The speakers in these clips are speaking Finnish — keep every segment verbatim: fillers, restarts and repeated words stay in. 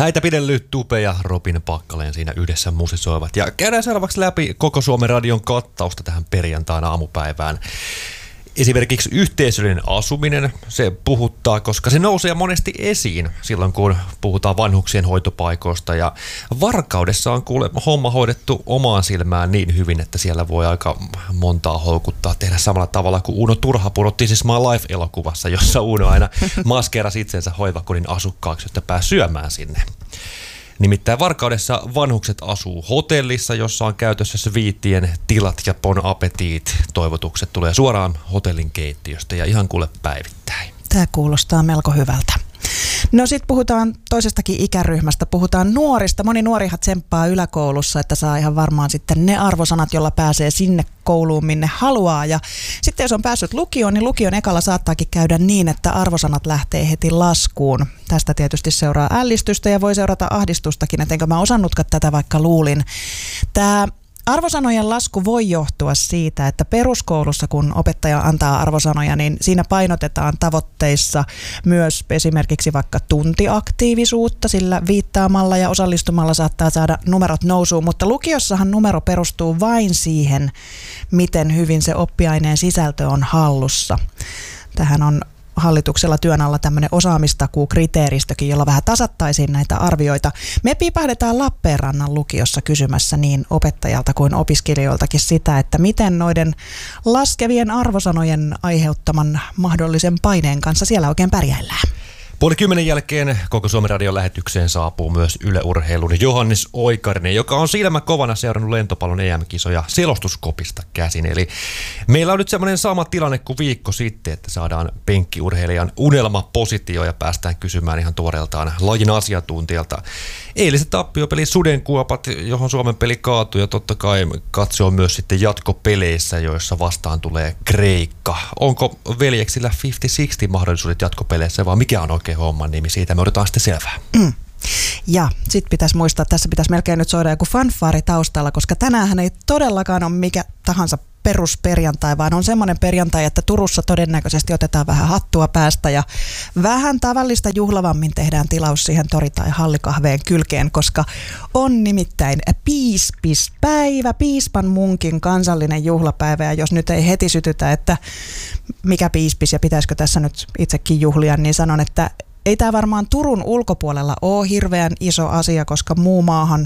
Häitä Pidelly, Tupe ja Robin Pakkaleen siinä yhdessä musisoivat. Ja käydään seuraavaksi läpi koko Suomen radion kattausta tähän perjantaina aamupäivään. Esimerkiksi yhteisöllinen asuminen, se puhuttaa, koska se nousee monesti esiin silloin, kun puhutaan vanhuksien hoitopaikoista. Ja Varkaudessa on kuule homma hoidettu omaan silmään niin hyvin, että siellä voi aika montaa houkuttaa tehdä samalla tavalla kuin Uno Turhapuro This is my life-elokuvassa, jossa Uno aina maskeerasi itsensä hoivakodin asukkaaksi, jotta pääsi syömään sinne. Nimittäin Varkaudessa vanhukset asuu hotellissa, jossa on käytössä sviittien tilat ja bon appetit. Toivotukset tulee suoraan hotellin keittiöstä ja ihan kuule päivittäin. Tämä kuulostaa melko hyvältä. No sitten puhutaan toisestakin ikäryhmästä, puhutaan nuorista. Moni nuorihan tsemppaa yläkoulussa, että saa ihan varmaan sitten ne arvosanat, jolla pääsee sinne kouluun, minne haluaa. Ja sitten jos on päässyt lukioon, niin lukion ekalla saattaakin käydä niin, että arvosanat lähtee heti laskuun. Tästä tietysti seuraa ällistystä ja voi seurata ahdistustakin, että enkö mä osannutkaan tätä, vaikka luulin. Tämä arvosanojen lasku voi johtua siitä, että peruskoulussa, kun opettaja antaa arvosanoja, niin siinä painotetaan tavoitteissa myös esimerkiksi vaikka tuntiaktiivisuutta, sillä viittaamalla ja osallistumalla saattaa saada numerot nousuun, mutta lukiossahan numero perustuu vain siihen, miten hyvin se oppiaineen sisältö on hallussa. Tähän on hallituksella työn alla tämmöinen osaamistakuukriteeristökin, jolla vähän tasattaisiin näitä arvioita. Me piipahdetaan Lappeenrannan lukiossa kysymässä niin opettajalta kuin opiskelijoiltakin sitä, että miten noiden laskevien arvosanojen aiheuttaman mahdollisen paineen kanssa siellä oikein pärjäillään. Puoli kymmenen jälkeen koko Suomen radion lähetykseen saapuu myös Yle Urheilun Johannes Oikarinen, joka on silmä kovana seurannut lentopallon E M-kisoja selostuskopista käsin. Eli meillä on nyt semmoinen sama tilanne kuin viikko sitten, että saadaan penkkiurheilijan unelmapositio ja päästään kysymään ihan tuoreeltaan lajin asiantuntijalta. Eiliset tappiopeli Sudenkuopat, johon Suomen peli kaatui, ja totta kai katsoa myös sitten jatkopeleissä, joissa vastaan tulee Kreikka. Onko veljeksillä viisikymmentä kuusikymmentä mahdollisuudet jatkopeleissä, vai mikä on oikein homman nimi? Siitä me odotetaan sitten selvää. Mm. Ja sitten pitäisi muistaa, että tässä pitäisi melkein nyt soida joku fanfaari taustalla, koska tänäänhän ei todellakaan ole mikä tahansa perusperjantai, vaan on semmoinen perjantai, että Turussa todennäköisesti otetaan vähän hattua päästä ja vähän tavallista juhlavammin tehdään tilaus siihen tori- tai hallikahveen kylkeen, koska on nimittäin piispispäivä, piispan munkin kansallinen juhlapäivä, ja jos nyt ei heti sytytä, että mikä piispis ja pitäisikö tässä nyt itsekin juhlia, niin sanon, että ei tämä varmaan Turun ulkopuolella ole hirveän iso asia, koska muu maahan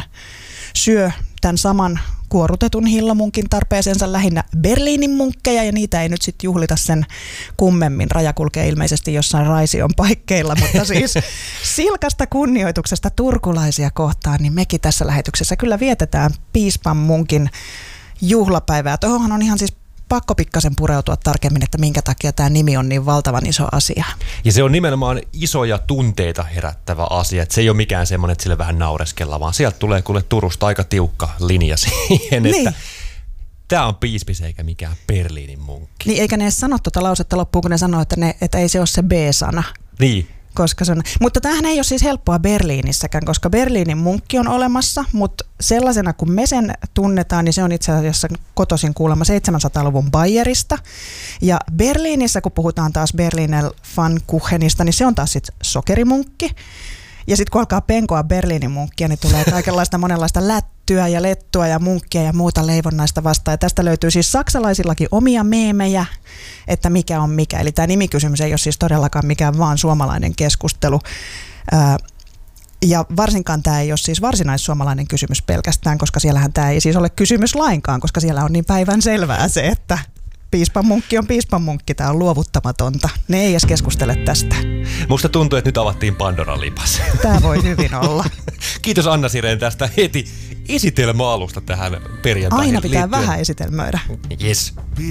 syö tämän saman kuorutetun hillamunkin tarpeeseensa lähinnä Berliinin munkkeja, ja niitä ei nyt sitten juhlita sen kummemmin. Raja kulkee ilmeisesti jossain Raision paikkeilla, mutta siis silkasta kunnioituksesta turkulaisia kohtaan, niin mekin tässä lähetyksessä kyllä vietetään piispan munkin juhlapäivää. Tuohonhan on ihan siis pakko pikkasen pureutua tarkemmin, että minkä takia tämä nimi on niin valtavan iso asia. Ja se on nimenomaan isoja tunteita herättävä asia. Että se ei ole mikään semmoinen, että sille vähän naureskella, vaan sieltä tulee kuule Turusta aika tiukka linja siihen, niin, että tämä on piispis eikä mikään Berliinin munkki. Niin, eikä ne edes sano tuota lausetta loppuun, kun ne sanoo, että, ne, että ei se ole se B-sana. Niin. Koska se on, mutta tämähän ei ole siis helppoa Berliinissäkään, koska Berliinin munkki on olemassa, mutta sellaisena kuin me sen tunnetaan, niin se on itse asiassa kotoisin kuulemma seitsemänsadanluvun Bayerista. Ja Berliinissä, kun puhutaan taas Berliner Pfannkuchenista, niin se on taas sitten sokerimunkki. Ja sitten kun alkaa penkoa Berliinin munkkia, niin tulee kaikenlaista monenlaista lättyä ja lettua ja munkkia ja muuta leivonnaista vastaan. Ja tästä löytyy siis saksalaisillakin omia meemejä, että mikä on mikä. Eli tämä nimikysymys ei ole siis todellakaan mikään vaan suomalainen keskustelu. Ja varsinkaan tämä ei ole siis varsinaissuomalainen kysymys pelkästään, koska siellähän tämä ei siis ole kysymys lainkaan, koska siellä on niin päivän selvää se, että piispanmunkki on piispanmunkki, tämä on luovuttamatonta. Ne ei edes keskustele tästä. Musta tuntuu, että nyt avattiin Pandoran lipas. Tämä voi hyvin olla. Kiitos Anna Sirén tästä heti esitelmäalusta tähän perjantaihin. Aina pitää liittyen vähän esitelmöidä. Yes.